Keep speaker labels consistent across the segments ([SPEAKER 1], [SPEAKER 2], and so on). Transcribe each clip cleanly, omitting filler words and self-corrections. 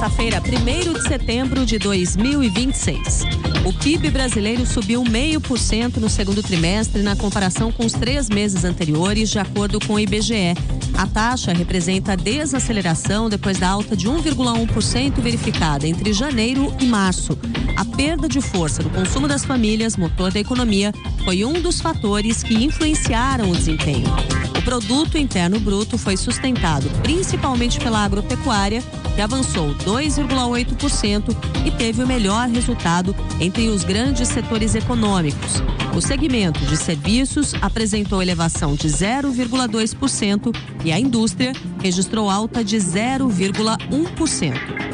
[SPEAKER 1] terça-feira, 1º de setembro de 2026. O PIB brasileiro subiu 0,5% no segundo trimestre na comparação com os 3 meses anteriores, de acordo com o IBGE. A taxa representa a desaceleração depois da alta de 1,1% verificada entre janeiro e março. A perda de força do consumo das famílias, motor da economia, foi um dos fatores que influenciaram o desempenho. O produto interno bruto foi sustentado principalmente pela agropecuária, que avançou 2,8% e teve o melhor resultado entre os grandes setores econômicos. O segmento de serviços apresentou elevação de 0,2% e a indústria registrou alta de 0,1%.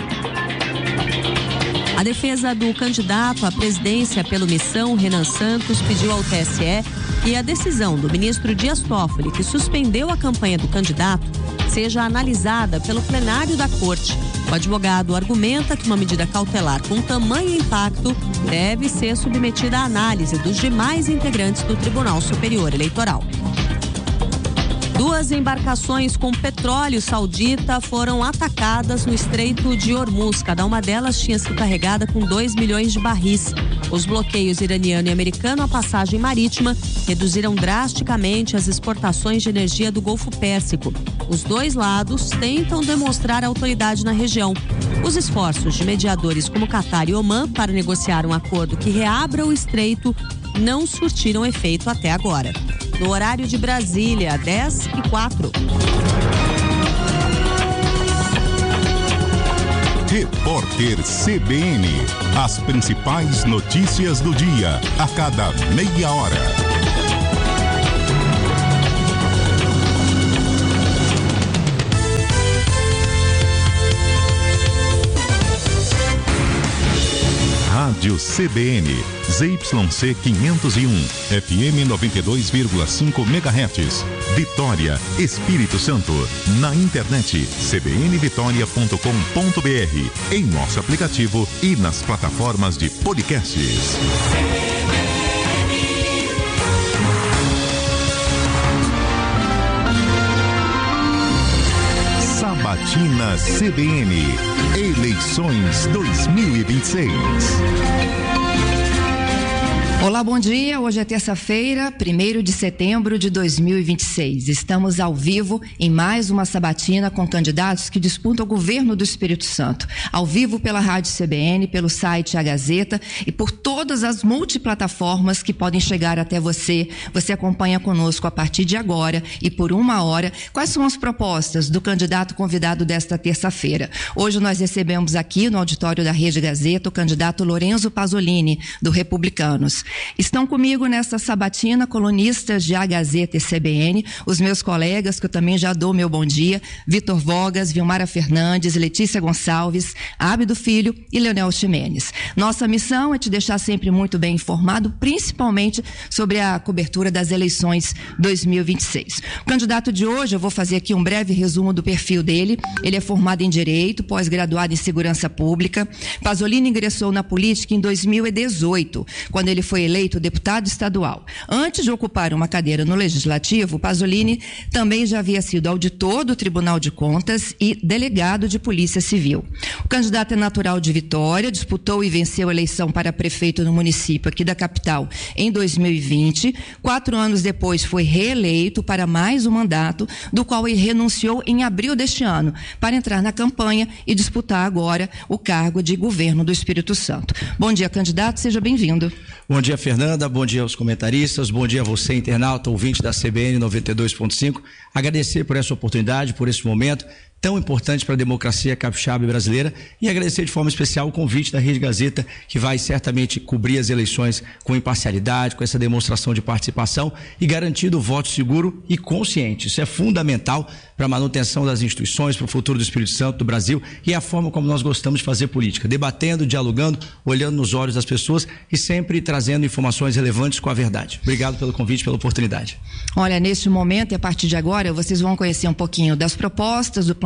[SPEAKER 1] A defesa do candidato à presidência pelo Missão, Renan Santos, pediu ao TSE que a decisão do ministro Dias Toffoli, que suspendeu a campanha do candidato, seja analisada pelo plenário da Corte. O advogado argumenta que uma medida cautelar com tamanho impacto deve ser submetida à análise dos demais integrantes do Tribunal Superior Eleitoral. 2 embarcações com petróleo saudita foram atacadas no Estreito de Hormuz. Cada uma delas tinha sido carregada com 2 milhões de barris. Os bloqueios iraniano e americano à passagem marítima reduziram drasticamente as exportações de energia do Golfo Pérsico. Os 2 lados tentam demonstrar autoridade na região. Os esforços de mediadores como Catar e Omã para negociar um acordo que reabra o estreito não surtiram efeito até agora. No horário de Brasília, 10h04.
[SPEAKER 2] Repórter CBN. As principais notícias do dia, a cada meia hora. Rádio CBN, ZYC 501, FM 92,5 MHz, Vitória, Espírito Santo. Na internet, cbnvitoria.com.br, em nosso aplicativo e nas plataformas de podcasts. Sabatina CBN, eleições 2026.
[SPEAKER 3] Olá, bom dia. Hoje é terça-feira, 1º de setembro de 2026. Estamos ao vivo em mais uma sabatina com candidatos que disputam o governo do Espírito Santo. Ao vivo pela Rádio CBN, pelo site A Gazeta e por todas as multiplataformas que podem chegar até você. Você acompanha conosco a partir de agora e por 1 hora quais são as propostas do candidato convidado desta terça-feira. Hoje nós recebemos aqui no auditório da Rede Gazeta o candidato Lorenzo Pasolini, do Republicanos. Estão comigo nessa sabatina colunistas de A Gazeta e CBN, os meus colegas, que eu também já dou meu bom dia, Vitor Vogas, Vilmara Fernandes, Letícia Gonçalves, Ábido Filho e Leonel Ximenes. Nossa missão é te deixar sempre muito bem informado, principalmente sobre a cobertura das eleições 2026. O candidato de hoje, eu vou fazer aqui um breve resumo do perfil dele. Ele é formado em Direito, pós-graduado em Segurança Pública. Pasolini ingressou na política em 2018, quando ele foi eleito deputado estadual. Antes de ocupar uma cadeira no Legislativo, Pasolini também já havia sido auditor do Tribunal de Contas e delegado de Polícia Civil. O candidato é natural de Vitória, disputou e venceu a eleição para prefeito no município aqui da capital em 2020. 4 anos depois foi reeleito para mais um mandato, do qual ele renunciou em abril deste ano, para entrar na campanha e disputar agora o cargo de governo do Espírito Santo. Bom dia, candidato, seja bem-vindo.
[SPEAKER 4] Bom dia, Fernanda, bom dia aos comentaristas, bom dia a você, internauta, ouvinte da CBN 92.5. Agradecer por essa oportunidade, por esse momento tão importante para a democracia capixaba e brasileira e agradecer de forma especial o convite da Rede Gazeta, que vai certamente cobrir as eleições com imparcialidade, com essa demonstração de participação e garantindo o voto seguro e consciente. Isso é fundamental para a manutenção das instituições, para o futuro do Espírito Santo, do Brasil e a forma como nós gostamos de fazer política, debatendo, dialogando, olhando nos olhos das pessoas e sempre trazendo informações relevantes com a verdade. Obrigado pelo convite, pela oportunidade.
[SPEAKER 3] Olha, neste momento e a partir de agora, vocês vão conhecer um pouquinho das propostas do plano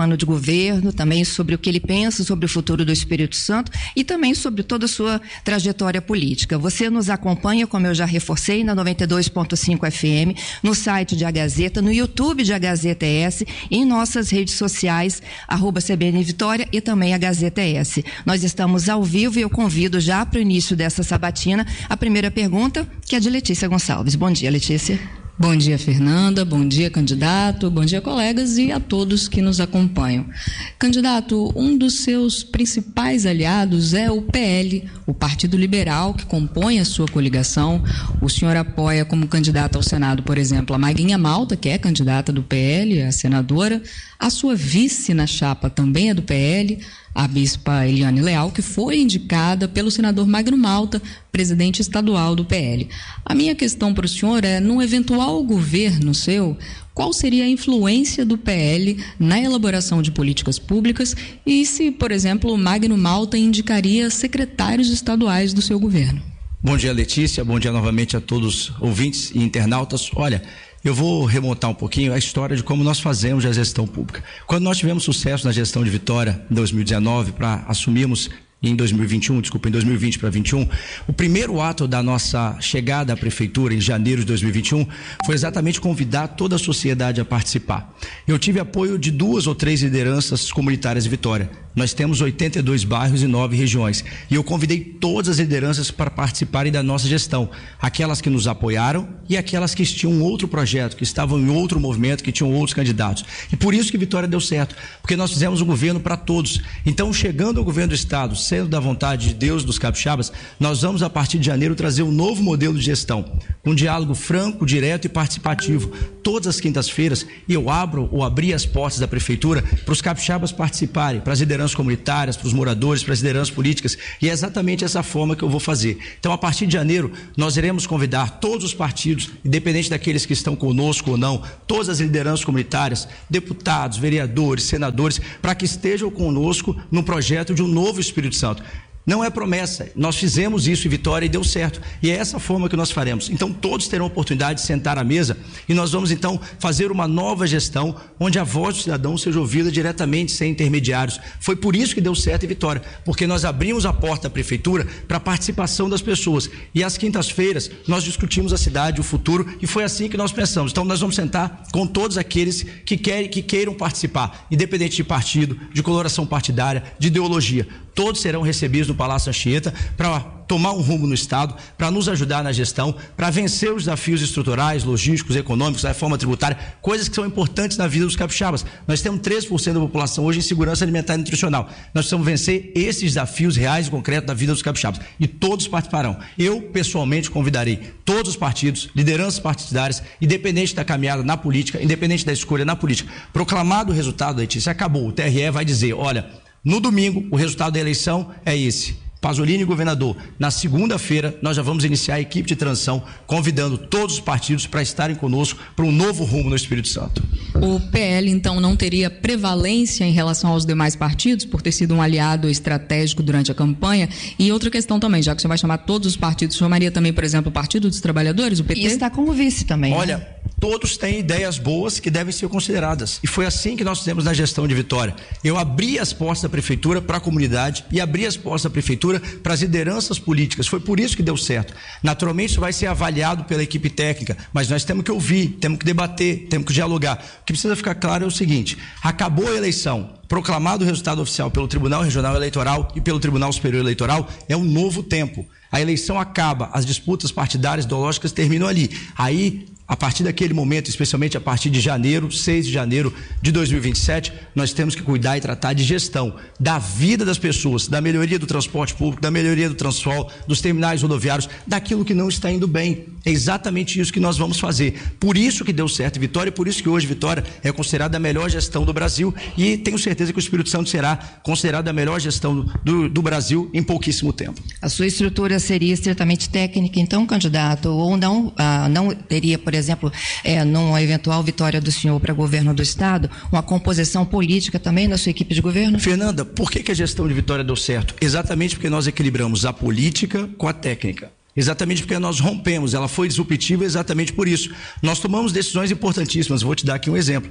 [SPEAKER 3] plano de governo, também sobre o que ele pensa sobre o futuro do Espírito Santo e também sobre toda a sua trajetória política. Você nos acompanha, como eu já reforcei, na 92.5 FM, no site de A Gazeta, no YouTube de A Gazeta ES, em nossas redes sociais, @CBN Vitória e também A Gazeta ES. Nós estamos ao vivo e eu convido já para o início dessa sabatina a primeira pergunta, que é de Letícia Gonçalves. Bom dia, Letícia.
[SPEAKER 5] Bom dia, Fernanda. Bom dia, candidato. Bom dia, colegas e a todos que nos acompanham. Candidato, um dos seus principais aliados é o PL, o Partido Liberal, que compõe a sua coligação. O senhor apoia como candidata ao Senado, por exemplo, a Maguinha Malta, que é candidata do PL, a senadora. A sua vice na chapa também é do PL, a bispa Eliane Leal, que foi indicada pelo senador Magno Malta, presidente estadual do PL. A minha questão para o senhor é, num eventual governo seu, qual seria a influência do PL na elaboração de políticas públicas e se, por exemplo, o Magno Malta indicaria secretários estaduais do seu governo?
[SPEAKER 4] Bom dia, Letícia. Bom dia novamente a todos os ouvintes e internautas. Olha, eu vou remontar um pouquinho a história de como nós fazemos a gestão pública. Quando nós tivemos sucesso na gestão de Vitória em 2019, para assumirmos em 2020 para 2021, o primeiro ato da nossa chegada à prefeitura em janeiro de 2021 foi exatamente convidar toda a sociedade a participar. Eu tive apoio de 2 ou 3 lideranças comunitárias de Vitória. Nós temos 82 bairros e 9 regiões. E eu convidei todas as lideranças para participarem da nossa gestão. Aquelas que nos apoiaram e aquelas que tinham um outro projeto, que estavam em outro movimento, que tinham outros candidatos. E por isso que Vitória deu certo, porque nós fizemos um governo para todos. Então, chegando ao governo do Estado, sendo da vontade de Deus dos capixabas, nós vamos, a partir de janeiro, trazer um novo modelo de gestão, um diálogo franco, direto e participativo. Todas as quintas-feiras, eu abri as portas da prefeitura para os capixabas participarem, para as lideranças comunitárias, para os moradores, para as lideranças políticas, e é exatamente essa forma que eu vou fazer. Então, a partir de janeiro, nós iremos convidar todos os partidos, independente daqueles que estão conosco ou não, todas as lideranças comunitárias, deputados, vereadores, senadores, para que estejam conosco no projeto de um novo Espírito Santo. Não é promessa, nós fizemos isso em Vitória e deu certo, e é essa forma que nós faremos. Então todos terão a oportunidade de sentar à mesa e nós vamos então fazer uma nova gestão onde a voz do cidadão seja ouvida diretamente, sem intermediários. Foi por isso que deu certo em Vitória, porque nós abrimos a porta da prefeitura para a participação das pessoas, e às quintas-feiras nós discutimos a cidade, o futuro, e foi assim que nós pensamos. Então nós vamos sentar com todos aqueles que queiram participar, independente de partido, de coloração partidária, de ideologia. Todos serão recebidos no Palácio Anchieta para tomar um rumo no Estado, para nos ajudar na gestão, para vencer os desafios estruturais, logísticos, econômicos, a reforma tributária, coisas que são importantes na vida dos capixabas. Nós temos 13% da população hoje em segurança alimentar e nutricional. Nós precisamos vencer esses desafios reais e concretos da vida dos capixabas. E todos participarão. Eu, pessoalmente, convidarei todos os partidos, lideranças partidárias, independente da caminhada na política, independente da escolha na política. Proclamado o resultado, Letícia, acabou. O TRE vai dizer, olha, no domingo, o resultado da eleição é esse. Pasolini, governador. Na segunda-feira, nós já vamos iniciar a equipe de transição, convidando todos os partidos para estarem conosco para um novo rumo no Espírito Santo.
[SPEAKER 5] O PL, então, não teria prevalência em relação aos demais partidos, por ter sido um aliado estratégico durante a campanha? E outra questão também, já que você vai chamar todos os partidos, chamaria também, por exemplo, o Partido dos Trabalhadores, o PT?
[SPEAKER 3] E está como vice também.
[SPEAKER 4] Olha,
[SPEAKER 3] né?
[SPEAKER 4] Todos têm ideias boas que devem ser consideradas. E foi assim que nós fizemos na gestão de Vitória. Eu abri as portas da prefeitura para a comunidade e abri as portas da prefeitura para as lideranças políticas. Foi por isso que deu certo. Naturalmente, isso vai ser avaliado pela equipe técnica, mas nós temos que ouvir, temos que debater, temos que dialogar. O que precisa ficar claro é o seguinte: acabou a eleição, proclamado o resultado oficial pelo Tribunal Regional Eleitoral e pelo Tribunal Superior Eleitoral, é um novo tempo. A eleição acaba, as disputas partidárias ideológicas terminam ali. Aí, a partir daquele momento, especialmente a partir de janeiro, 6 de janeiro de 2027, nós temos que cuidar e tratar de gestão da vida das pessoas, da melhoria do transporte público, da melhoria do Transfol, dos terminais rodoviários, daquilo que não está indo bem. É exatamente isso que nós vamos fazer. Por isso que deu certo em Vitória, e por isso que hoje Vitória é considerada a melhor gestão do Brasil, e tenho certeza que o Espírito Santo será considerado a melhor gestão do Brasil em pouquíssimo tempo.
[SPEAKER 3] A sua estrutura seria estritamente técnica, então, candidato, ou não, não teria, por exemplo, numa eventual vitória do senhor para governo do Estado, uma composição política também na sua equipe de governo?
[SPEAKER 4] Fernanda, por que a gestão de Vitória deu certo? Exatamente porque nós equilibramos a política com a técnica. Exatamente porque nós rompemos, ela foi disruptiva exatamente por isso. Nós tomamos decisões importantíssimas, vou te dar aqui um exemplo.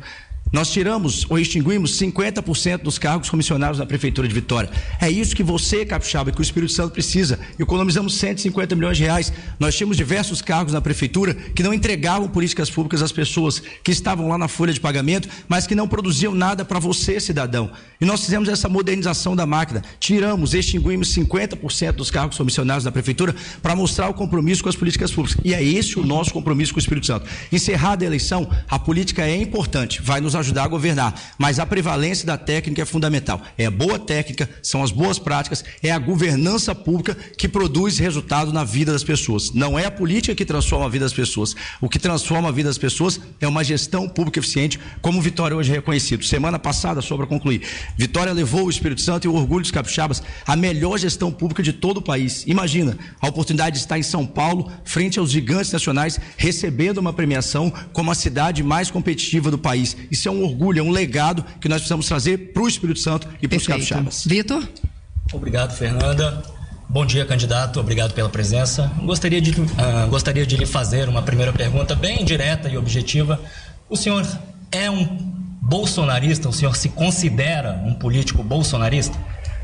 [SPEAKER 4] Nós tiramos ou extinguimos 50% dos cargos comissionados na Prefeitura de Vitória. É isso que você, capixaba, e que o Espírito Santo precisa. Economizamos 150 milhões de reais. Nós tínhamos diversos cargos na Prefeitura que não entregavam políticas públicas às pessoas que estavam lá na folha de pagamento, mas que não produziam nada para você, cidadão. E nós fizemos essa modernização da máquina. Tiramos, extinguimos 50% dos cargos comissionados na Prefeitura para mostrar o compromisso com as políticas públicas. E é esse o nosso compromisso com o Espírito Santo. Encerrada a eleição, a política é importante, vai nos ajudar a governar, mas a prevalência da técnica é fundamental. É a boa técnica, são as boas práticas, é a governança pública que produz resultado na vida das pessoas. Não é a política que transforma a vida das pessoas. O que transforma a vida das pessoas é uma gestão pública eficiente, como Vitória hoje é reconhecido. Semana passada, só para concluir, Vitória levou o Espírito Santo e o orgulho dos capixabas a melhor gestão pública de todo o país. Imagina a oportunidade de estar em São Paulo, frente aos gigantes nacionais, recebendo uma premiação como a cidade mais competitiva do país. Isso é um orgulho, é um legado que nós precisamos trazer para o Espírito Santo e para os capixabas.
[SPEAKER 3] Vitor?
[SPEAKER 6] Obrigado, Fernanda. Bom dia, candidato. Obrigado pela presença. Gostaria de lhe fazer uma primeira pergunta bem direta e objetiva. O senhor é um bolsonarista? O senhor se considera um político bolsonarista?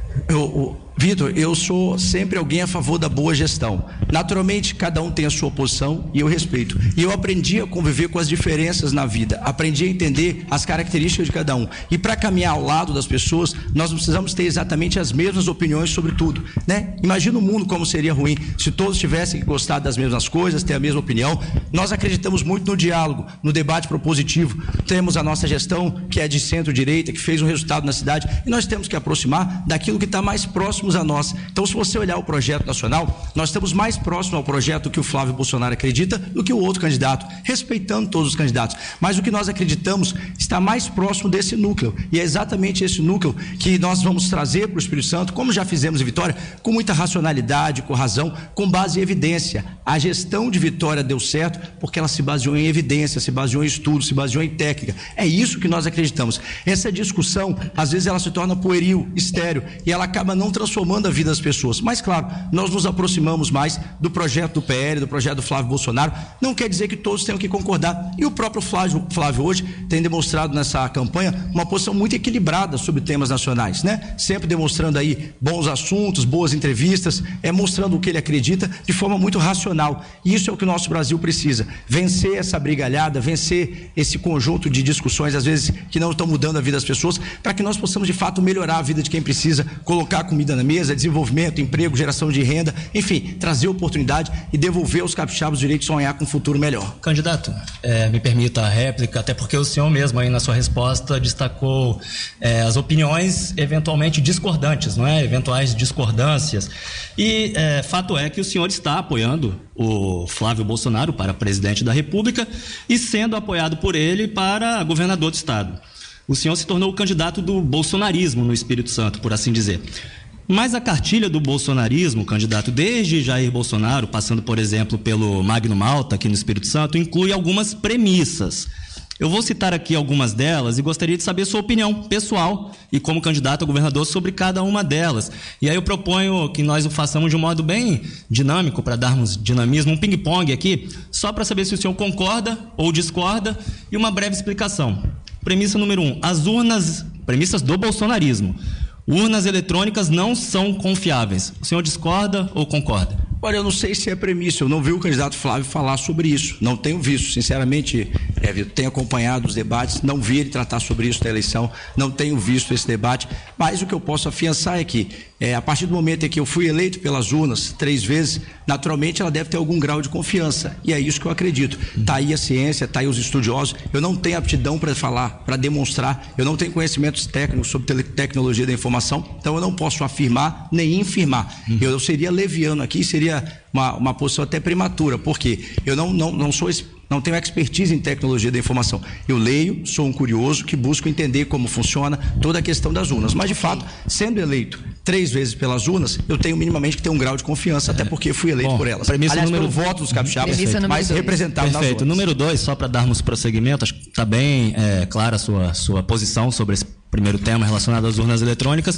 [SPEAKER 4] Vitor, eu sou sempre alguém a favor da boa gestão. Naturalmente, cada um tem a sua posição e eu respeito. E eu aprendi a conviver com as diferenças na vida, aprendi a entender as características de cada um. E para caminhar ao lado das pessoas, nós não precisamos ter exatamente as mesmas opiniões sobre tudo, né? Imagina o mundo como seria ruim se todos tivessem gostado das mesmas coisas, ter a mesma opinião. Nós acreditamos muito no diálogo, no debate propositivo. Temos a nossa gestão, que é de centro-direita, que fez um resultado na cidade, e nós temos que aproximar daquilo que está mais próximo a nós. Então, se você olhar o projeto nacional, nós estamos mais próximos ao projeto que o Flávio Bolsonaro acredita do que o outro candidato, respeitando todos os candidatos. Mas o que nós acreditamos está mais próximo desse núcleo. E é exatamente esse núcleo que nós vamos trazer para o Espírito Santo, como já fizemos em Vitória, com muita racionalidade, com razão, com base em evidência. A gestão de Vitória deu certo porque ela se baseou em evidência, se baseou em estudo, se baseou em técnica. É isso que nós acreditamos. Essa discussão, às vezes ela se torna pueril, estéril, e ela acaba não transformando a vida das pessoas. Mas, claro, nós nos aproximamos mais do projeto do PL, do projeto do Flávio Bolsonaro. Não quer dizer que todos tenham que concordar. E o próprio Flávio hoje tem demonstrado nessa campanha uma posição muito equilibrada sobre temas nacionais, né? Sempre demonstrando aí bons assuntos, boas entrevistas, mostrando o que ele acredita de forma muito racional. E isso é o que o nosso Brasil precisa. Vencer essa brigalhada, vencer esse conjunto de discussões, às vezes, que não estão mudando a vida das pessoas, para que nós possamos, de fato, melhorar a vida de quem precisa, colocar comida na mesa, desenvolvimento, emprego, geração de renda, enfim, trazer oportunidade e devolver aos capixabas o direito de sonhar com um futuro melhor.
[SPEAKER 6] Candidato, me permita a réplica, até porque o senhor mesmo aí na sua resposta destacou as opiniões eventualmente discordantes, não é? Eventuais discordâncias. E fato é que o senhor está apoiando o Flávio Bolsonaro para presidente da República e sendo apoiado por ele para governador do estado. O senhor se tornou o candidato do bolsonarismo no Espírito Santo, por assim dizer. Mas a cartilha do bolsonarismo, candidato, desde Jair Bolsonaro, passando, por exemplo, pelo Magno Malta, aqui no Espírito Santo, inclui algumas premissas. Eu vou citar aqui algumas delas e gostaria de saber sua opinião pessoal e como candidato a governador sobre cada uma delas. E aí eu proponho que nós o façamos de um modo bem dinâmico, para darmos dinamismo, um ping-pong aqui, só para saber se o senhor concorda ou discorda e uma breve explicação. Premissa número 1, premissas do bolsonarismo. Urnas eletrônicas não são confiáveis. O senhor discorda ou concorda?
[SPEAKER 4] Olha, eu não sei se é premissa, eu não vi o candidato Flávio falar sobre isso, não tenho visto, sinceramente, tenho acompanhado os debates, não vi ele tratar sobre isso na eleição, não tenho visto esse debate, mas o que eu posso afiançar é que, a partir do momento em que eu fui eleito pelas urnas 3 vezes, naturalmente ela deve ter algum grau de confiança, e é isso que eu acredito. Está aí a ciência, está aí os estudiosos, eu não tenho aptidão para falar, para demonstrar, eu não tenho conhecimentos técnicos sobre tecnologia da informação, então eu não posso afirmar nem infirmar. Eu seria leviano aqui, seria uma posição até prematura, porque eu não tenho expertise em tecnologia da informação. Eu leio, sou um curioso que busco entender como funciona toda a questão das urnas. Mas, de fato, sendo eleito 3 vezes pelas urnas, eu tenho minimamente que ter um grau de confiança, até porque fui eleito por elas. Aliás, pelo voto dos capixabas, mais representado nas urnas.
[SPEAKER 6] Perfeito. Número 2, só para darmos prosseguimento, acho que está bem clara a sua posição sobre esse primeiro tema relacionado às urnas eletrônicas,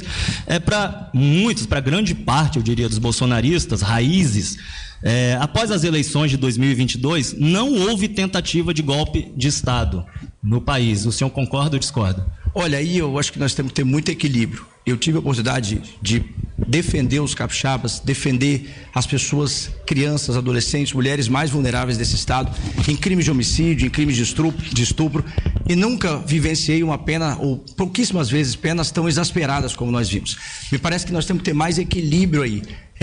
[SPEAKER 6] para grande parte, eu diria, dos bolsonaristas, raízes, após as eleições de 2022, não houve tentativa de golpe de Estado no país. O senhor concorda ou discorda?
[SPEAKER 4] Olha, aí eu acho que nós temos que ter muito equilíbrio. Eu tive a oportunidade de defender os capixabas, defender as pessoas, crianças, adolescentes, mulheres mais vulneráveis desse estado, em crimes de homicídio, em crimes de estupro, e nunca vivenciei uma pena, ou pouquíssimas vezes, penas tão exasperadas como nós vimos. Me parece que nós temos que ter mais equilíbrio aí.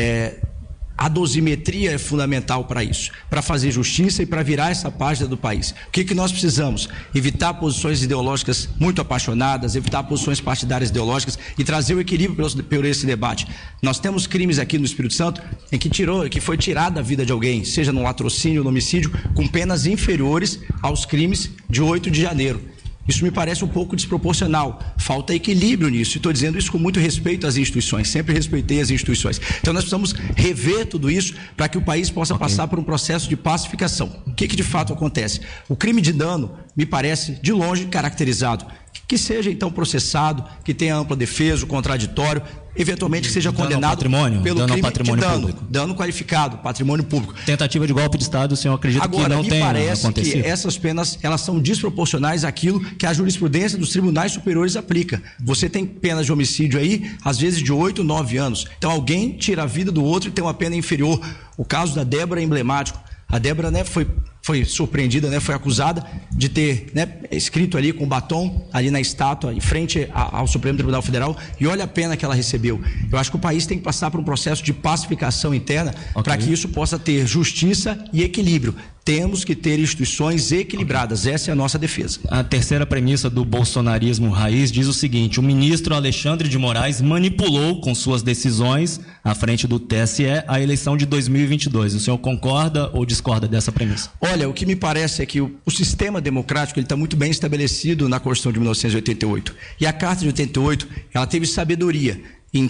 [SPEAKER 4] A dosimetria é fundamental para isso, para fazer justiça e para virar essa página do país. O que nós precisamos? Evitar posições ideológicas muito apaixonadas, evitar posições partidárias ideológicas e trazer o equilíbrio por esse debate. Nós temos crimes aqui no Espírito Santo em que foi tirada a vida de alguém, seja no latrocínio ou no homicídio, com penas inferiores aos crimes de 8 de janeiro. Isso me parece um pouco desproporcional, falta equilíbrio nisso, e estou dizendo isso com muito respeito às instituições, sempre respeitei as instituições. Então nós precisamos rever tudo isso para que o país possa passar por um processo de pacificação. O que de fato acontece? O crime de dano me parece, de longe, caracterizado. Que seja então processado, que tenha ampla defesa, contraditório, eventualmente que seja condenado pelo crime de dano qualificado, patrimônio público.
[SPEAKER 6] Tentativa de golpe de Estado, o senhor acredita que não tenha acontecido?
[SPEAKER 4] Agora, me parece que essas penas, elas são desproporcionais àquilo que a jurisprudência dos tribunais superiores aplica. Você tem penas de homicídio aí, às vezes de 8, 9 anos. Então alguém tira a vida do outro e tem uma pena inferior. O caso da Débora é emblemático. A Débora, foi surpreendida, foi acusada de ter escrito ali com batom, ali na estátua, em frente ao Supremo Tribunal Federal, e olha a pena que ela recebeu. Eu acho que o país tem que passar por um processo de pacificação interna para que isso possa ter justiça e equilíbrio. Temos que ter instituições equilibradas, essa é a nossa defesa.
[SPEAKER 6] A terceira premissa do bolsonarismo raiz diz o seguinte: o ministro Alexandre de Moraes manipulou com suas decisões à frente do TSE a eleição de 2022. O senhor concorda ou discorda dessa premissa?
[SPEAKER 4] Olha, o que me parece é que o sistema democrático está muito bem estabelecido na Constituição de 1988. E a Carta de 88, ela teve sabedoria em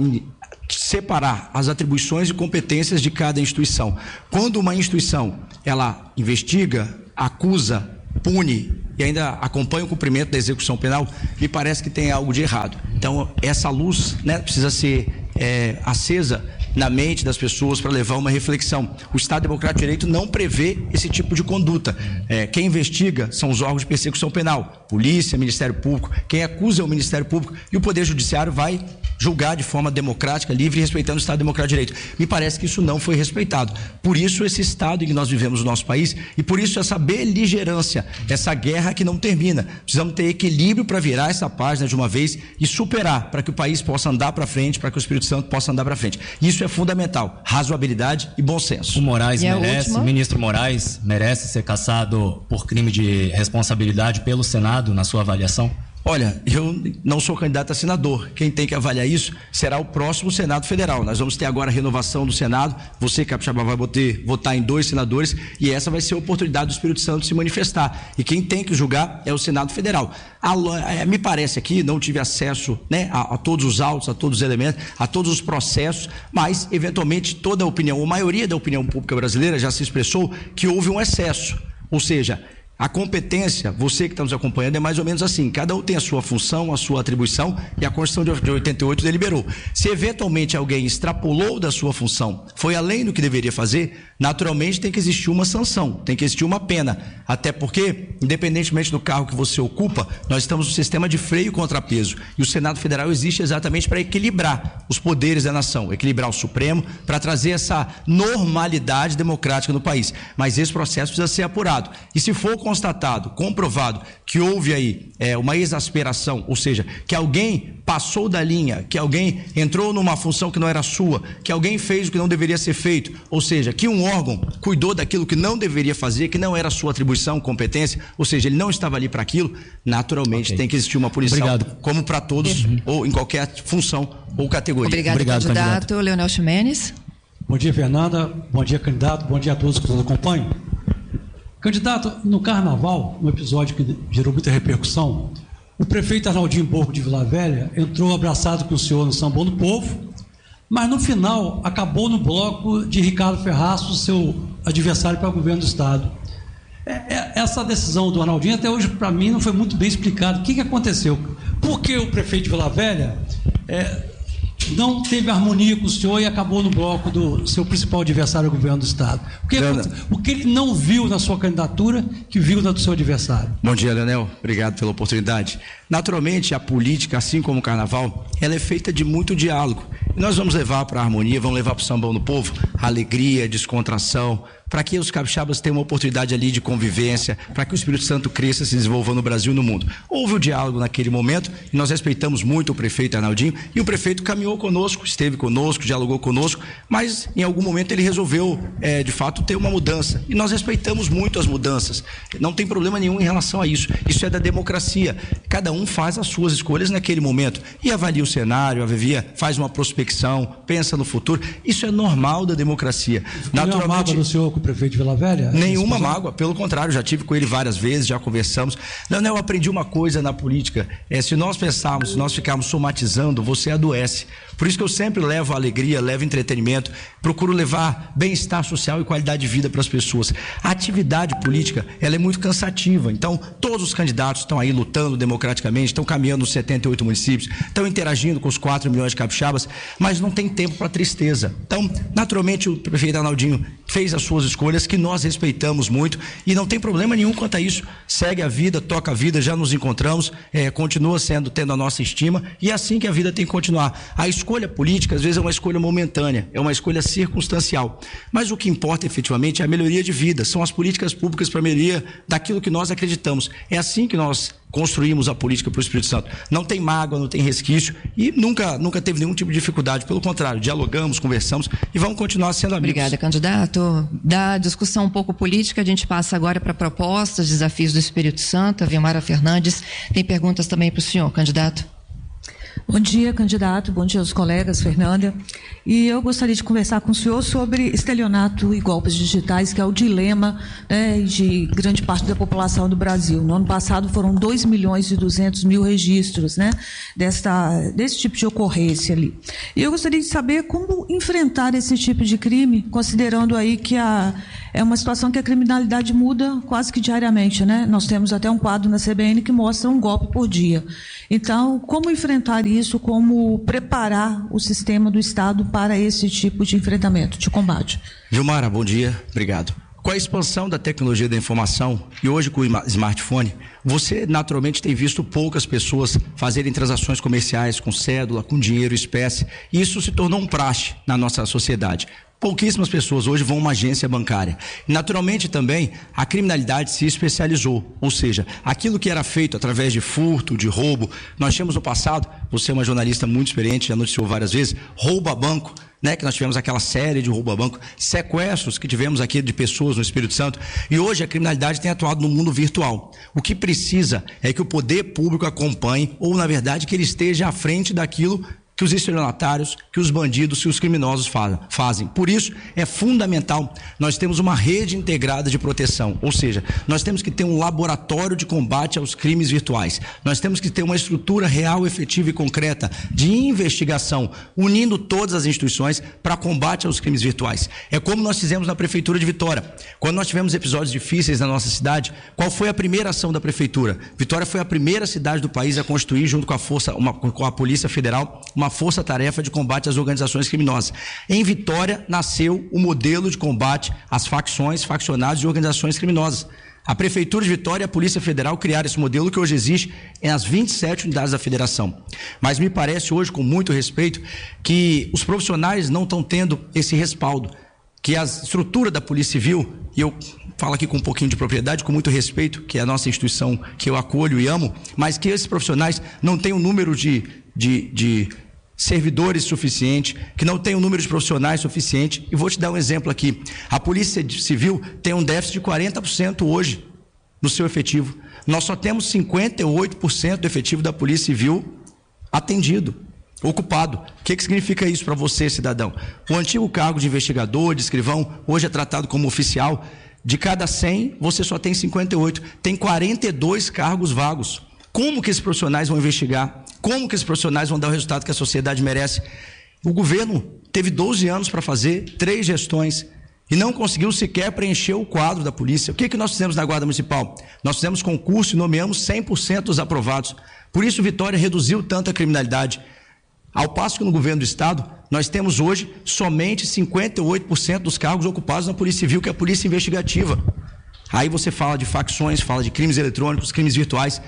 [SPEAKER 4] separar as atribuições e competências de cada instituição. Quando uma instituição, ela investiga, acusa, pune e ainda acompanha o cumprimento da execução penal, me parece que tem algo de errado. Então, essa luz precisa ser acesa na mente das pessoas para levar uma reflexão. O Estado Democrático de Direito não prevê esse tipo de conduta. Quem investiga são os órgãos de persecução penal, polícia, Ministério Público. Quem acusa é o Ministério Público, e o Poder Judiciário vai julgar de forma democrática, livre e respeitando o Estado Democrático de Direito. Me parece que isso não foi respeitado. Por isso esse Estado em que nós vivemos no nosso país, e por isso essa beligerância, essa guerra que não termina. Precisamos ter equilíbrio para virar essa página de uma vez e superar, para que o país possa andar para frente, para que o Espírito Santo possa andar para frente. Isso é fundamental, razoabilidade e bom senso.
[SPEAKER 6] O ministro Moraes merece ser cassado por crime de responsabilidade pelo Senado, na sua avaliação?
[SPEAKER 4] Olha, eu não sou candidato a senador. Quem tem que avaliar isso será o próximo Senado Federal. Nós vamos ter agora a renovação do Senado. Você, capixaba, vai votar em 2 senadores, e essa vai ser a oportunidade do Espírito Santo se manifestar. E quem tem que julgar é o Senado Federal. Me parece aqui, não tive acesso a todos os autos, a todos os elementos, a todos os processos, mas eventualmente toda a opinião, a maioria da opinião pública brasileira já se expressou que houve um excesso. Ou seja, a competência, você que está nos acompanhando, é mais ou menos assim: cada um tem a sua função, a sua atribuição, e a Constituição de 88 deliberou. Se eventualmente alguém extrapolou da sua função, foi além do que deveria fazer, naturalmente tem que existir uma sanção, tem que existir uma pena. Até porque, independentemente do cargo que você ocupa, nós estamos no sistema de freio e contrapeso. E o Senado Federal existe exatamente para equilibrar os poderes da nação, equilibrar o Supremo, para trazer essa normalidade democrática no país. Mas esse processo precisa ser apurado. E se for constatado, comprovado, que houve aí uma exasperação, ou seja, que alguém passou da linha, que alguém entrou numa função que não era sua, que alguém fez o que não deveria ser feito, ou seja, que um órgão cuidou daquilo que não deveria fazer, que não era sua atribuição, competência, ou seja, ele não estava ali para aquilo, naturalmente tem que existir uma punição.
[SPEAKER 6] Obrigado.
[SPEAKER 4] Como para todos, ou em qualquer função ou categoria.
[SPEAKER 3] Obrigado, candidato. Leonel Ximenes.
[SPEAKER 7] Bom dia, Fernanda. Bom dia, candidato. Bom dia a todos que nos acompanham. Candidato, no Carnaval, um episódio que gerou muita repercussão, o prefeito Arnaldinho Borgo de Vila Velha entrou abraçado com o senhor no Sambão do Povo, mas no final acabou no bloco de Ricardo Ferraço, seu adversário para o governo do Estado. Essa decisão do Arnaldinho até hoje para mim não foi muito bem explicado. O que aconteceu? por que o prefeito de Vila Velha não teve harmonia com o senhor e acabou no bloco do seu principal adversário, o governo do Estado? O que ele não viu na sua candidatura que viu na do seu adversário?
[SPEAKER 4] Bom dia, Leonel. Obrigado pela oportunidade. Naturalmente, a política, assim como o carnaval, ela é feita de muito diálogo. E nós vamos levar para a harmonia, vamos levar para o sambão do povo alegria, descontração, para que os capixabas tenham uma oportunidade ali de convivência, para que o Espírito Santo cresça, se desenvolva no Brasil e no mundo. Houve o diálogo naquele momento e nós respeitamos muito o prefeito Arnaldinho, e o prefeito caminhou conosco, esteve conosco, dialogou conosco, mas em algum momento ele resolveu, de fato, ter uma mudança. E nós respeitamos muito as mudanças. Não tem problema nenhum em relação a isso. Isso é da democracia. Cada um faz as suas escolhas naquele momento e avalia o cenário, faz uma prospecção, pensa no futuro. Isso é normal da democracia.
[SPEAKER 7] Naturalmente, mágoa do senhor com o prefeito de Vila Velha?
[SPEAKER 4] Nenhuma mágoa, pelo contrário, já tive com ele várias vezes, já conversamos. Leonel, eu aprendi uma coisa na política, se nós pensarmos, se nós ficarmos somatizando, você adoece. Por isso que eu sempre levo alegria, levo entretenimento, procuro levar bem-estar social e qualidade de vida para as pessoas. A atividade política, ela é muito cansativa, então todos os candidatos estão aí lutando democraticamente, estão caminhando nos 78 municípios, estão interagindo com os 4 milhões de capixabas, mas não tem tempo para tristeza. Então, naturalmente, o prefeito Arnaldinho fez as suas escolhas, que nós respeitamos muito, e não tem problema nenhum quanto a isso. Segue a vida, toca a vida, já nos encontramos, continua tendo a nossa estima, e é assim que a vida tem que continuar. A escolha política, às vezes, é uma escolha momentânea, é uma escolha circunstancial, mas o que importa efetivamente é a melhoria de vida, são as políticas públicas para a melhoria daquilo que nós acreditamos. É assim que nós construímos a política para o Espírito Santo. Não tem mágoa, não tem resquício, e nunca teve nenhum tipo de dificuldade. Pelo contrário, dialogamos, conversamos e vamos continuar sendo amigos.
[SPEAKER 3] Obrigada, candidato. Da discussão um pouco política, a gente passa agora para propostas, desafios do Espírito Santo. A Vilmara Fernandes tem perguntas também para o senhor, candidato.
[SPEAKER 8] Bom dia, candidato. Bom dia aos colegas, Fernanda. E eu gostaria de conversar com o senhor sobre estelionato e golpes digitais, que é o dilema de grande parte da população do Brasil. No ano passado foram 2.200.000 registros desse tipo de ocorrência ali. E eu gostaria de saber como enfrentar esse tipo de crime, considerando aí que é uma situação que a criminalidade muda quase que diariamente, né? Nós temos até um quadro na CBN que mostra um golpe por dia. Então, como enfrentar isso, como preparar o sistema do Estado para esse tipo de enfrentamento, de combate?
[SPEAKER 4] Vilmara, bom dia, obrigado. Com a expansão da tecnologia da informação e hoje com o smartphone, você naturalmente tem visto poucas pessoas fazerem transações comerciais com cédula, com dinheiro, espécie, e isso se tornou um praxe na nossa sociedade. Pouquíssimas pessoas hoje vão a uma agência bancária. Naturalmente também a criminalidade se especializou, ou seja, aquilo que era feito através de furto, de roubo, nós tínhamos no passado, você é uma jornalista muito experiente, já noticiou várias vezes, roubo a banco, que nós tivemos aquela série de roubo a banco, sequestros que tivemos aqui de pessoas no Espírito Santo, e hoje a criminalidade tem atuado no mundo virtual. O que precisa é que o poder público acompanhe, ou na verdade que ele esteja à frente daquilo que os estelionatários, que os bandidos, que os criminosos fazem. Por isso, é fundamental nós temos uma rede integrada de proteção, ou seja, nós temos que ter um laboratório de combate aos crimes virtuais. Nós temos que ter uma estrutura real, efetiva e concreta de investigação, unindo todas as instituições para combate aos crimes virtuais. É como nós fizemos na Prefeitura de Vitória. Quando nós tivemos episódios difíceis na nossa cidade, qual foi a primeira ação da Prefeitura? Vitória foi a primeira cidade do país a constituir, junto com a Polícia Federal, uma força-tarefa de combate às organizações criminosas. Em Vitória nasceu o modelo de combate às facções, faccionados e organizações criminosas. A Prefeitura de Vitória e a Polícia Federal criaram esse modelo que hoje existe nas 27 unidades da Federação. Mas me parece hoje, com muito respeito, que os profissionais não estão tendo esse respaldo, que a estrutura da Polícia Civil, e eu falo aqui com um pouquinho de propriedade, com muito respeito, que é a nossa instituição que eu acolho e amo, mas que esses profissionais não têm um número de servidores suficiente, que não tem um número de profissionais suficiente. E vou te dar um exemplo aqui. A Polícia Civil tem um déficit de 40% hoje no seu efetivo. Nós só temos 58% do efetivo da Polícia Civil atendido, ocupado. O que significa isso para você, cidadão? O antigo cargo de investigador, de escrivão, hoje é tratado como oficial. De cada 100, você só tem 58. Tem 42 cargos vagos. Como que esses profissionais vão investigar? Como que esses profissionais vão dar o resultado que a sociedade merece? O governo teve 12 anos para fazer 3 gestões e não conseguiu sequer preencher o quadro da polícia. O que nós fizemos na Guarda Municipal? Nós fizemos concurso e nomeamos 100% dos aprovados. Por isso, Vitória reduziu tanto a criminalidade. Ao passo que no governo do Estado, nós temos hoje somente 58% dos cargos ocupados na Polícia Civil, que é a Polícia Investigativa. Aí você fala de facções, fala de crimes eletrônicos, crimes virtuais.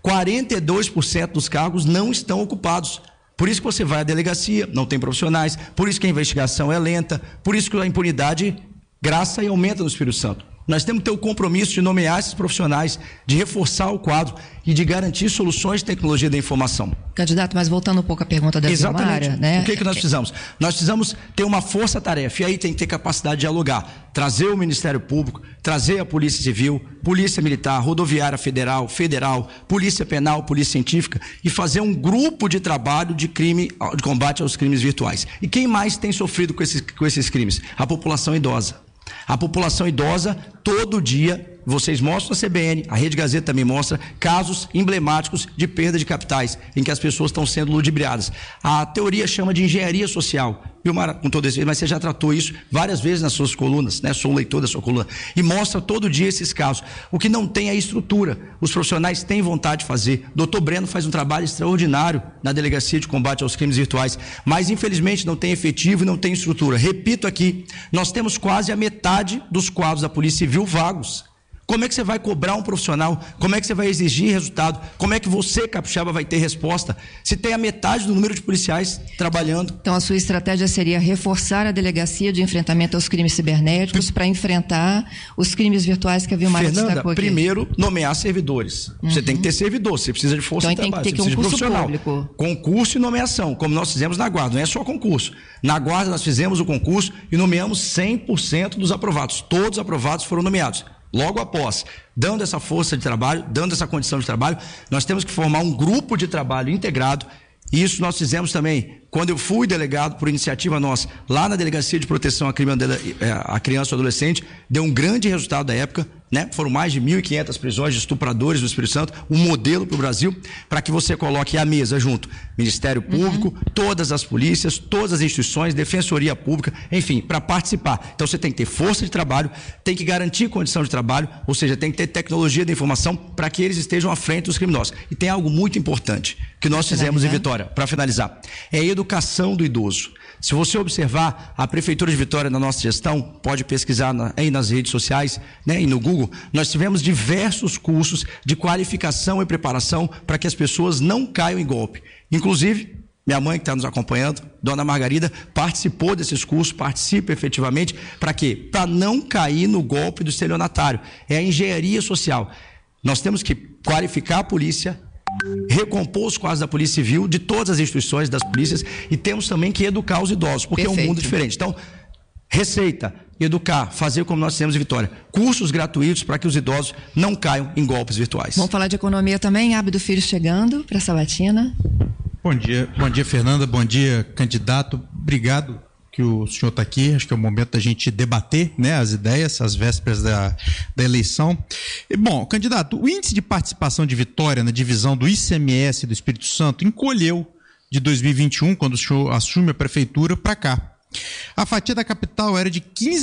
[SPEAKER 4] 42% dos cargos não estão ocupados. Por isso que você vai à delegacia, não tem profissionais, por isso que a investigação é lenta, por isso que a impunidade graça e aumenta no Espírito Santo. Nós temos que ter o compromisso de nomear esses profissionais, de reforçar o quadro e de garantir soluções de tecnologia da informação.
[SPEAKER 3] Candidato, mas voltando um pouco à pergunta da Vilmara, né?
[SPEAKER 4] O que nós precisamos? Nós precisamos ter uma força-tarefa, e aí tem que ter capacidade de dialogar, trazer o Ministério Público, trazer a Polícia Civil, Polícia Militar, Rodoviária Federal, Polícia Penal, Polícia Científica, e fazer um grupo de trabalho de combate aos crimes virtuais. E quem mais tem sofrido com esses crimes? A população idosa. A população idosa, todo dia, vocês mostram na CBN, a Rede Gazeta também mostra, casos emblemáticos de perda de capitais, em que as pessoas estão sendo ludibriadas. A teoria chama de engenharia social. Vilmara, com todo esse, mas você já tratou isso várias vezes nas suas colunas, né? Sou um leitor da sua coluna, e mostra todo dia esses casos. O que não tem é estrutura. Os profissionais têm vontade de fazer. Dr. Breno faz um trabalho extraordinário na Delegacia de Combate aos Crimes Virtuais, mas infelizmente não tem efetivo e não tem estrutura. Repito aqui, nós temos quase a metade dos quadros da Polícia Civil vagos. Como é que você vai cobrar um profissional? Como é que você vai exigir resultado? Como é que você, capixaba, vai ter resposta se tem a metade do número de policiais trabalhando?
[SPEAKER 3] Então, a sua estratégia seria reforçar a delegacia de enfrentamento aos crimes cibernéticos para enfrentar os crimes virtuais que a Vilmara destacou aqui.
[SPEAKER 4] Primeiro, nomear servidores. Você tem que ter servidor, você precisa de força de trabalho,
[SPEAKER 3] então, tem que ter um curso público.
[SPEAKER 4] Concurso e nomeação, como nós fizemos na Guarda, não é só concurso. Na Guarda nós fizemos o concurso e nomeamos 100% dos aprovados. Todos os aprovados foram nomeados. Logo após, dando essa força de trabalho, dando essa condição de trabalho, nós temos que formar um grupo de trabalho integrado. E isso nós fizemos também quando eu fui delegado por iniciativa nossa, lá na Delegacia de Proteção à Criança e Adolescente, deu um grande resultado da época, né? Foram mais de 1.500 prisões de estupradores do Espírito Santo, um modelo para o Brasil, para que você coloque à mesa junto Ministério Público, todas as polícias, todas as instituições, Defensoria Pública, enfim, para participar. Então você tem que ter força de trabalho, tem que garantir condição de trabalho, ou seja, tem que ter tecnologia da informação para que eles estejam à frente dos criminosos. E tem algo muito importante que nós fizemos em Vitória, para finalizar, é a educação do idoso. Se você observar, a Prefeitura de Vitória, na nossa gestão, pode pesquisar aí nas redes sociais, né, e no Google, nós tivemos diversos cursos de qualificação e preparação para que as pessoas não caiam em golpe. Inclusive, minha mãe que está nos acompanhando, Dona Margarida, participou desses cursos, participa efetivamente, para quê? Para não cair no golpe do estelionatário. É a engenharia social. Nós temos que qualificar a polícia, recompor os quadros da Polícia Civil, de todas as instituições das polícias, e temos também que educar os idosos, porque é um mundo diferente. Então, receita, educar, fazer como nós temos em Vitória, cursos gratuitos para que os idosos não caiam em golpes virtuais.
[SPEAKER 3] Vamos falar de economia também, Abdo Filho chegando para Sabatina.
[SPEAKER 9] Bom dia Fernanda, bom dia candidato, obrigado que o senhor está aqui, acho que é o momento da gente debater, né, as ideias, as vésperas da eleição. E, bom, candidato, o índice de participação de Vitória na divisão do ICMS do Espírito Santo encolheu de 2021, quando o senhor assume a prefeitura, para cá. A fatia da capital era de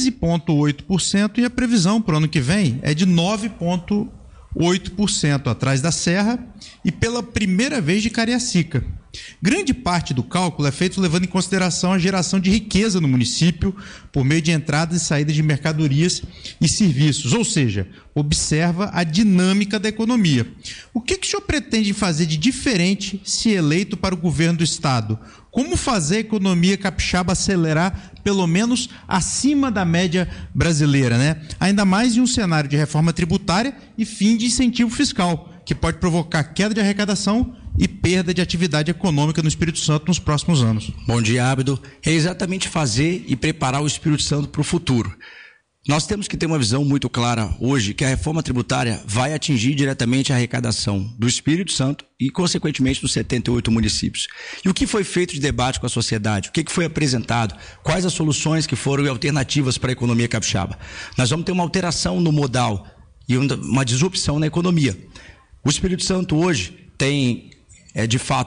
[SPEAKER 9] 15,8% e a previsão para o ano que vem é de 9,8%, atrás da Serra e pela primeira vez de Cariacica. Grande parte do cálculo é feito levando em consideração a geração de riqueza no município por meio de entradas e saídas de mercadorias e serviços, ou seja, observa a dinâmica da economia. O que o senhor pretende fazer de diferente se eleito para o governo do estado? Como fazer a economia capixaba acelerar pelo menos acima da média brasileira, né? Ainda mais em um cenário de reforma tributária e fim de incentivo fiscal, que pode provocar queda de arrecadação e perda de atividade econômica no Espírito Santo nos próximos anos.
[SPEAKER 4] Bom dia, Abdo. É exatamente fazer e preparar o Espírito Santo para o futuro. Nós temos que ter uma visão muito clara hoje que a reforma tributária vai atingir diretamente a arrecadação do Espírito Santo e, consequentemente, dos 78 municípios. E o que foi feito de debate com a sociedade? O que foi apresentado? Quais as soluções que foram e alternativas para a economia capixaba? Nós vamos ter uma alteração no modal e uma disrupção na economia. O Espírito Santo hoje tem, de fato,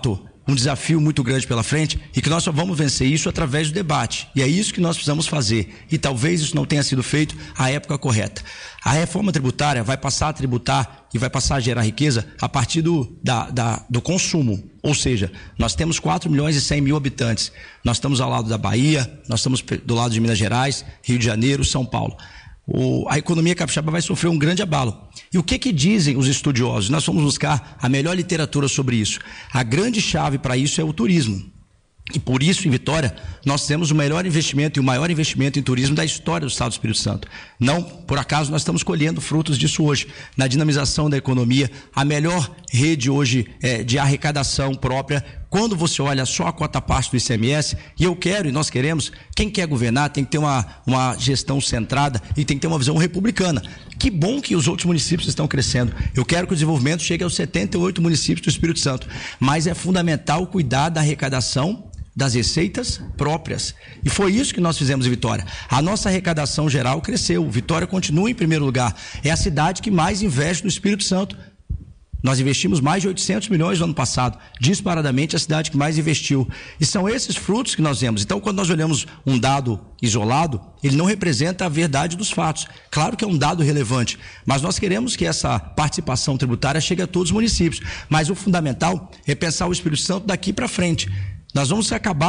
[SPEAKER 4] um desafio muito grande pela frente e que nós só vamos vencer isso através do debate. E é isso que nós precisamos fazer. E talvez isso não tenha sido feito à época correta. A reforma tributária vai passar a tributar e vai passar a gerar riqueza a partir do consumo. Ou seja, nós temos 4 milhões e 100 mil habitantes. Nós estamos ao lado da Bahia, nós estamos do lado de Minas Gerais, Rio de Janeiro, São Paulo. A economia capixaba vai sofrer um grande abalo. E o que dizem os estudiosos? Nós vamos buscar a melhor literatura sobre isso. A grande chave para isso é o turismo. E por isso, em Vitória, nós temos o melhor investimento e o maior investimento em turismo da história do Estado do Espírito Santo. Não, por acaso, nós estamos colhendo frutos disso hoje, na dinamização da economia, a melhor rede hoje de arrecadação própria. Quando você olha só a cota parte do ICMS, e eu quero e nós queremos, quem quer governar tem que ter uma gestão centrada e tem que ter uma visão republicana. Que bom que os outros municípios estão crescendo. Eu quero que o desenvolvimento chegue aos 78 municípios do Espírito Santo. Mas é fundamental cuidar da arrecadação das receitas próprias. E foi isso que nós fizemos em Vitória. A nossa arrecadação geral cresceu. Vitória continua em primeiro lugar. É a cidade que mais investe no Espírito Santo. Nós investimos mais de 800 milhões no ano passado. Disparadamente, a cidade que mais investiu. E são esses frutos que nós vemos. Então, quando nós olhamos um dado isolado, ele não representa a verdade dos fatos. Claro que é um dado relevante, mas nós queremos que essa participação tributária chegue a todos os municípios. Mas o fundamental é pensar o Espírito Santo daqui para frente. Nós vamos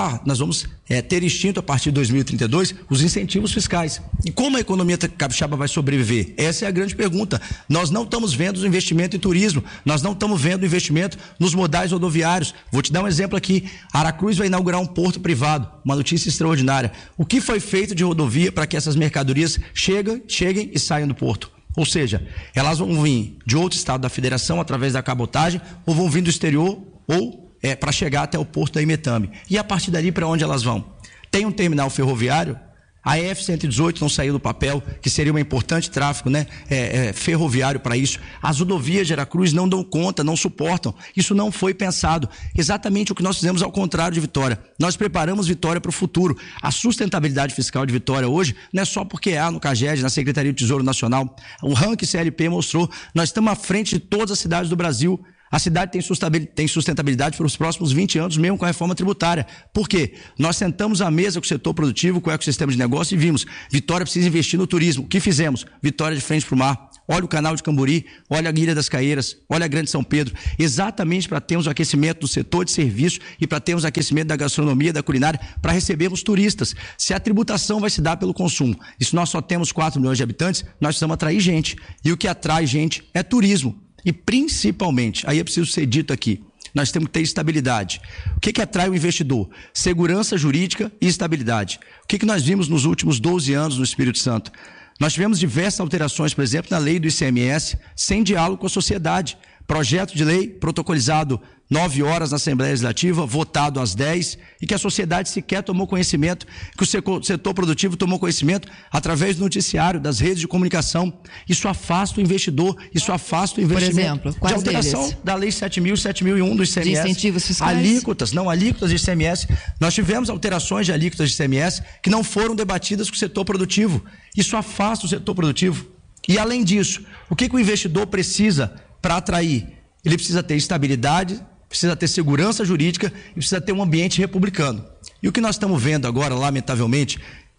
[SPEAKER 4] ter extinto a partir de 2032 os incentivos fiscais. E como a economia capixaba vai sobreviver? Essa é a grande pergunta. Nós não estamos vendo o investimento em turismo, nós não estamos vendo o investimento nos modais rodoviários. Vou te dar um exemplo aqui. Aracruz vai inaugurar um porto privado, uma notícia extraordinária. O que foi feito de rodovia para que essas mercadorias cheguem e saiam do porto? Ou seja, elas vão vir de outro estado da federação através da cabotagem ou vão vir do exterior ou para chegar até o porto da Imetame. E a partir dali, para onde elas vão? Tem um terminal ferroviário, a EF-118 não saiu do papel, que seria um importante tráfego ferroviário para isso. As rodovias de Aracruz não dão conta, não suportam. Isso não foi pensado. Exatamente o que nós fizemos ao contrário de Vitória. Nós preparamos Vitória para o futuro. A sustentabilidade fiscal de Vitória hoje não é só porque há no CAGED, na Secretaria do Tesouro Nacional. O ranking CLP mostrou, nós estamos à frente de todas as cidades do Brasil. A cidade tem sustentabilidade para os próximos 20 anos, mesmo com a reforma tributária. Por quê? Nós sentamos à mesa com o setor produtivo, com o ecossistema de negócio e vimos, Vitória precisa investir no turismo. O que fizemos? Vitória de frente para o mar. Olha o canal de Camburi, olha a Ilha das Caieiras, olha a Grande São Pedro. Exatamente para termos o aquecimento do setor de serviço e para termos o aquecimento da gastronomia, da culinária, para recebermos turistas. Se a tributação vai se dar pelo consumo, e se nós só temos 4 milhões de habitantes, nós precisamos atrair gente. E o que atrai gente é turismo. E principalmente, aí é preciso ser dito aqui, nós temos que ter estabilidade. O que atrai o investidor? Segurança jurídica e estabilidade. O que nós vimos nos últimos 12 anos no Espírito Santo? Nós tivemos diversas alterações, por exemplo, na lei do ICMS, sem diálogo com a sociedade. Projeto de lei protocolizado 9 horas na Assembleia Legislativa, votado às 10, e que a sociedade sequer tomou conhecimento, que o setor produtivo tomou conhecimento através do noticiário, das redes de comunicação. Isso afasta o investidor, isso afasta o investimento.
[SPEAKER 3] Por exemplo, quais
[SPEAKER 4] de alteração
[SPEAKER 3] deles?
[SPEAKER 4] Da Lei 7.000 e 7.001 do ICMS.
[SPEAKER 3] De incentivos fiscais?
[SPEAKER 4] Alíquotas de ICMS. Nós tivemos alterações de alíquotas de ICMS que não foram debatidas com o setor produtivo. Isso afasta o setor produtivo. E, além disso, o que o investidor precisa para atrair? Ele precisa ter estabilidade, precisa ter segurança jurídica e precisa ter um ambiente republicano. E o que nós estamos vendo agora, lamentavelmente,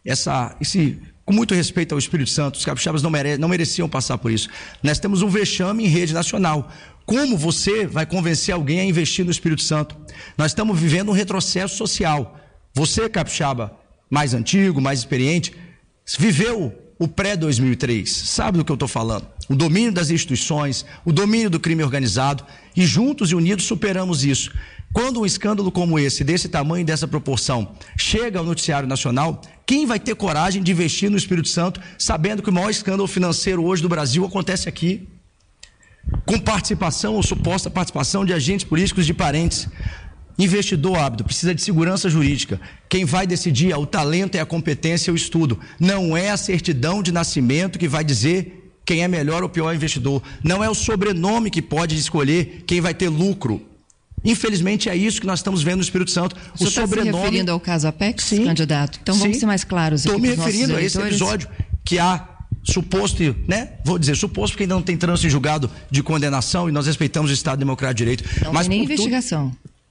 [SPEAKER 4] com muito respeito ao Espírito Santo, os capixabas não mereciam passar por isso. Nós temos um vexame em rede nacional. Como você vai convencer alguém a investir no Espírito Santo? Nós estamos vivendo um retrocesso social. Você, capixaba, mais antigo, mais experiente, viveu o pré-2003, sabe do que eu estou falando? O domínio das instituições, o domínio do crime organizado, e juntos e unidos superamos isso. Quando um escândalo como esse, desse tamanho e dessa proporção, chega ao noticiário nacional, quem vai ter coragem de investir no Espírito Santo, sabendo que o maior escândalo financeiro hoje do Brasil acontece aqui? Com participação ou suposta participação de agentes políticos de parentes. Investidor ávido precisa de segurança jurídica. Quem vai decidir é o talento, é a competência, é o estudo. Não é a certidão de nascimento que vai dizer quem é melhor ou pior investidor. Não é o sobrenome que pode escolher quem vai ter lucro. Infelizmente é isso que nós estamos vendo no Espírito Santo.
[SPEAKER 3] O sobrenome... está se referindo ao caso Apex, sim, candidato? Então vamos ser mais claros aqui.
[SPEAKER 4] Estou me referindo a esse episódio que há suposto, vou dizer suposto porque ainda não tem trânsito em julgado de condenação e nós respeitamos o Estado Democrático de Direito.
[SPEAKER 3] Não tem nem investigação.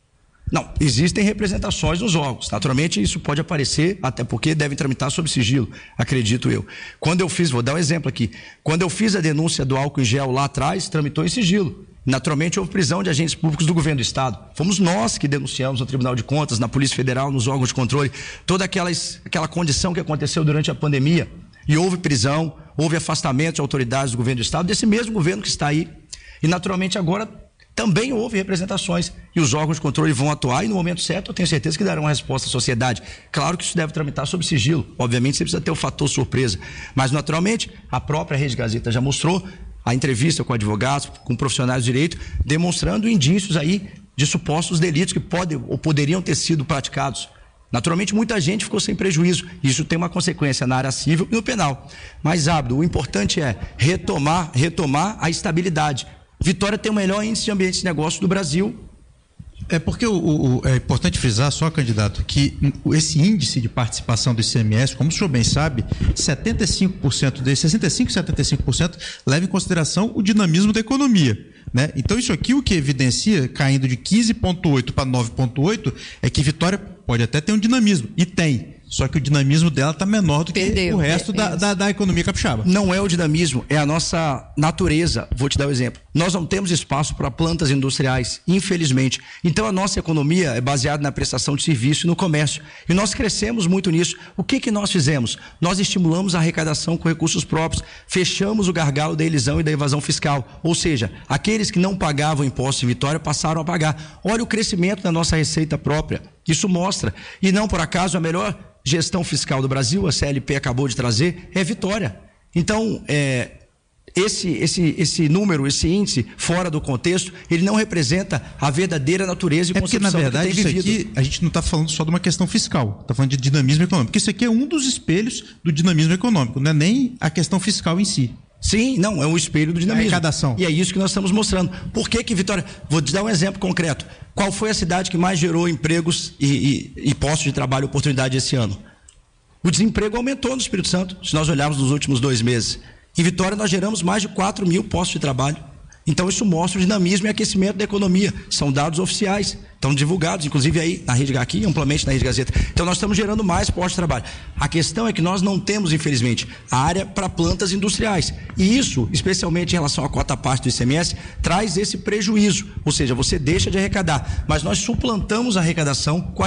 [SPEAKER 4] Não, existem representações nos órgãos. Naturalmente, isso pode aparecer, até porque devem tramitar sob sigilo, acredito eu. Quando eu fiz, vou dar um exemplo aqui, quando eu fiz a denúncia do álcool em gel lá atrás, tramitou em sigilo. Naturalmente, houve prisão de agentes públicos do governo do Estado. Fomos nós que denunciamos no Tribunal de Contas, na Polícia Federal, nos órgãos de controle, toda aquela condição que aconteceu durante a pandemia. E houve prisão, houve afastamento de autoridades do governo do Estado, desse mesmo governo que está aí. E, naturalmente, agora também houve representações. E os órgãos de controle vão atuar e, no momento certo, eu tenho certeza que darão uma resposta à sociedade. Claro que isso deve tramitar sob sigilo. Obviamente, você precisa ter o fator surpresa. Mas, naturalmente, a própria Rede Gazeta já mostrou a entrevista com advogados, com profissionais de direito, demonstrando indícios aí de supostos delitos que podem ou poderiam ter sido praticados. Naturalmente, muita gente ficou sem prejuízo. Isso tem uma consequência na área civil e no penal. Mas, Abdo, o importante é retomar a estabilidade. Vitória tem o melhor índice de ambiente de negócio do Brasil.
[SPEAKER 9] É porque é importante frisar só, candidato, que esse índice de participação do ICMS, como o senhor bem sabe, 65% dele, 65% e 75% leva em consideração o dinamismo da economia, né? Então isso aqui o que evidencia, caindo de 15,8 para 9,8, é que Vitória pode até ter um dinamismo, e tem. Só que o dinamismo dela está menor do que o resto da economia capixaba.
[SPEAKER 4] Não é o dinamismo, é a nossa natureza. Vou te dar um exemplo. Nós não temos espaço para plantas industriais, infelizmente. Então a nossa economia é baseada na prestação de serviço e no comércio. E nós crescemos muito nisso. O que nós fizemos? Nós estimulamos a arrecadação com recursos próprios, fechamos o gargalo da elisão e da evasão fiscal. Ou seja, aqueles que não pagavam impostos em Vitória passaram a pagar. Olha o crescimento da nossa receita própria. Isso mostra. E não por acaso a melhor gestão fiscal do Brasil, a CLP acabou de trazer, é Vitória. Então, esse número, esse índice, fora do contexto, ele não representa a verdadeira natureza e concepção
[SPEAKER 9] porque, na verdade,
[SPEAKER 4] que tem vivido.
[SPEAKER 9] Isso aqui, a gente não está falando só de uma questão fiscal, está falando de dinamismo econômico, porque isso aqui é um dos espelhos do dinamismo econômico, não é nem a questão fiscal em si.
[SPEAKER 4] Sim, não, é um espelho do dinamismo.
[SPEAKER 9] Arrecadação.
[SPEAKER 4] E é isso que nós estamos mostrando. Por que Vitória... Vou te dar um exemplo concreto. Qual foi a cidade que mais gerou empregos e postos de trabalho e oportunidade esse ano? O desemprego aumentou no Espírito Santo, se nós olharmos nos últimos 2 meses. Em Vitória nós geramos mais de 4 mil postos de trabalho. Então isso mostra o dinamismo e aquecimento da economia. São dados oficiais, estão divulgados, inclusive aí na Rede aqui, amplamente na Rede Gazeta. Então nós estamos gerando mais postos de trabalho. A questão é que nós não temos, infelizmente, a área para plantas industriais. E isso, especialmente em relação à cota parte do ICMS, traz esse prejuízo. Ou seja, você deixa de arrecadar, mas nós suplantamos a arrecadação com a